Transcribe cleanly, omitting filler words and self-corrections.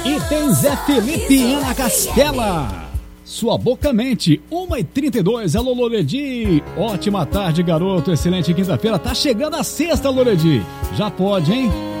E tem Zé Felipe e Ana Castela. Sua boca mente, 1h32. Alô, Loredi. Ótima tarde, garoto. Excelente quinta-feira. Tá chegando a sexta, Loredi. Já pode, hein?